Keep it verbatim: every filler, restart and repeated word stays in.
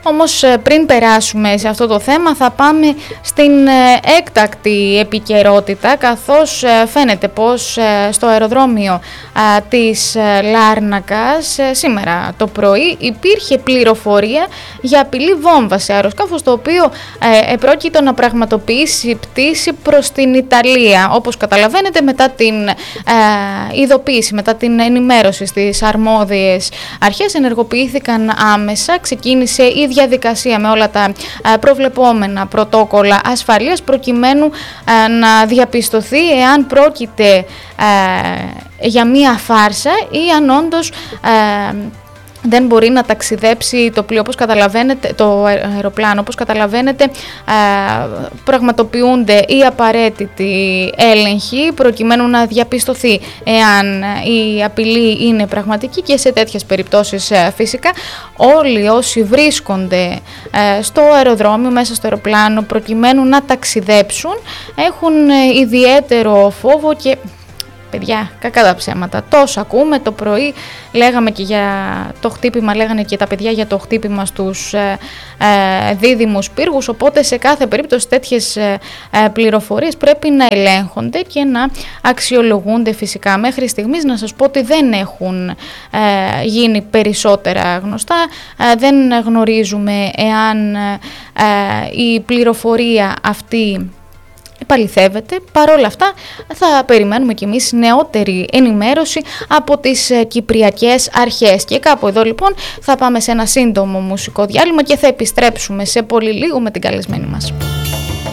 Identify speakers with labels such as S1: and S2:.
S1: Όμως πριν περάσουμε σε αυτό το θέμα θα πάμε στην έκτακτη επικαιρότητα, καθώς φαίνεται πως στο αεροδρόμιο της Λάρνακας σήμερα το πρωί υπήρχε πληροφορία για απειλή βόμβα σε αεροσκάφος, το οποίο επρόκειτο να πραγματοποιήσει πτήση προς την Ιταλία. Όπως καταλαβαίνετε, μετά την ειδοποίηση, μετά την ενημέρωση στις αρμόδιες αρχές, ενεργοποιήθηκαν άμεσα, ξεκίνησε η διαδικασία με όλα τα προβλεπόμενα πρωτόκολλα ασφαλείας, προκειμένου να διαπιστωθεί εάν πρόκειται για μία φάρσα ή αν όντως δεν μπορεί να ταξιδέψει το πλοίο. Όπως καταλαβαίνετε, το αεροπλάνο, όπως καταλαβαίνετε, πραγματοποιούνται οι απαραίτητοι έλεγχοι προκειμένου να διαπιστωθεί εάν η απειλή είναι πραγματική, και σε τέτοιες περιπτώσεις φυσικά όλοι όσοι βρίσκονται στο αεροδρόμιο, μέσα στο αεροπλάνο, προκειμένου να ταξιδέψουν, έχουν ιδιαίτερο φόβο. Και παιδιά, κακά τα ψέματα, τόσο ακούμε το πρωί, λέγαμε και για το χτύπημα, λέγανε και τα παιδιά για το χτύπημα στους ε, ε, δίδυμους πύργους, οπότε σε κάθε περίπτωση τέτοιες ε, ε, πληροφορίες πρέπει να ελέγχονται και να αξιολογούνται φυσικά. Μέχρι στιγμής να σας πω ότι δεν έχουν ε, γίνει περισσότερα γνωστά, ε, δεν γνωρίζουμε εάν ε, ε, η πληροφορία αυτή επαληθεύεται. Παρ' όλα αυτά θα περιμένουμε κι εμείς νεότερη ενημέρωση από τις κυπριακές αρχές. Και κάπου εδώ λοιπόν θα πάμε σε ένα σύντομο μουσικό διάλειμμα και θα επιστρέψουμε σε πολύ λίγο με την καλεσμένη μας.